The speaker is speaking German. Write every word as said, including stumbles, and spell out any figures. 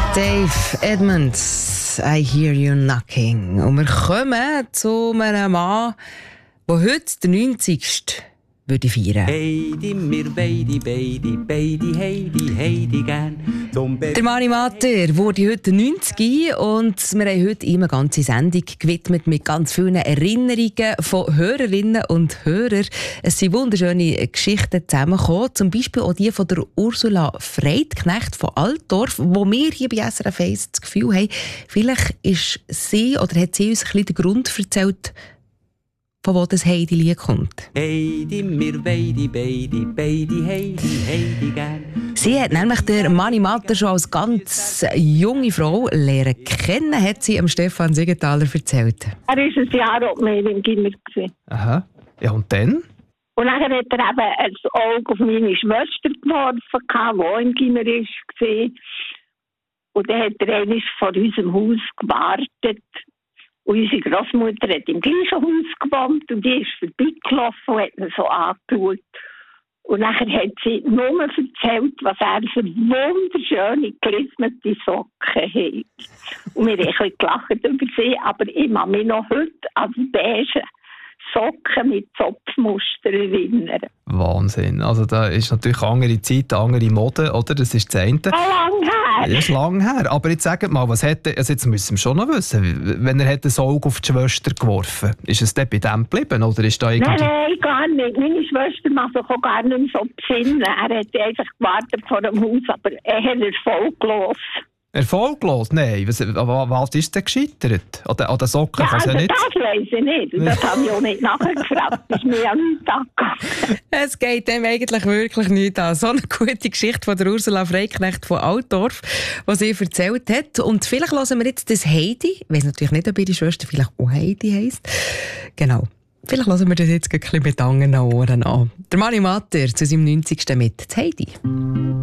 Dave Edmunds, I Hear You Knocking. Und wir kommen zu einem Mann, der heute den neunzigsten würde feiern. Heidi, mir beide, beide, beide, Heidi, Heidi gern. Der Mani Matter wurde heute neunzig und wir haben heute ihm eine ganze Sendung gewidmet mit ganz vielen Erinnerungen von Hörerinnen und Hörern. Es sind wunderschöne Geschichten zusammengekommen, zum Beispiel auch die von der Ursula Freidknecht von Altdorf, wo wir hier bei S R F eins das Gefühl haben, vielleicht ist sie oder hat sie uns ein bisschen den Grund erzählt, von wo das Heidi-Lied kommt. Heidi, mir beide, beide, beide, Heidi, Heidi gern. Sie hat nämlich der Mani Matter schon als ganz junge Frau lernen kennen, hat sie am Stefan Siegenthaler erzählt. Er war ein Jahr auch mehr im Gimmer. Aha. Ja, und dann? Und dann hat er eben ein Auge auf meine Schwester geworfen, die auch im Gimmer war. Und dann hat er einmal vor unserem Haus gewartet. Und unsere Großmutter hat im gleichen Haus gewohnt und die ist vorbeigelaufen und hat ihn so angeschaut. Und nachher hat sie nur erzählt, was er für wunderschöne, gelismete Socken hat. Und wir haben ein bisschen gelacht über sie, aber ich kann mich noch heute an die beige Socken mit Zopfmuster erinnern. Wahnsinn. Also da ist natürlich eine andere Zeit, eine andere Mode, oder? Das ist das eine. So lange her. Das ist lang her. Aber jetzt sagt mal, was hätte, also jetzt müssen wir schon noch wissen, wenn er hätte das Auge auf die Schwester geworfen, ist es dann bei dem geblieben, oder ist da irgendwie... Nein, nein, gar nicht. Meine Schwester macht sich auch gar nicht mehr so besinnen. Er hat einfach gewartet vor dem Haus, aber er hat erfolglos. Erfolglos? Nein. Was, was ist denn gescheitert? An den, an den Socken? Ja, also ja nicht... das weiss ich nicht. Das habe ich auch nicht nachgefragt. Das ist mir ja nicht angegangen. Es geht dem eigentlich wirklich nicht an. So eine gute Geschichte von der Ursula Freidknecht von Altdorf, die sie erzählt hat. Und vielleicht hören wir jetzt das Heidi. Ich weiss natürlich nicht, ob ihre Schwester vielleicht auch Heidi heisst. Genau. Vielleicht hören wir das jetzt ein bisschen mit anderen Ohren an. Der Mani Matter zu seinem neunzigsten mit Heidi.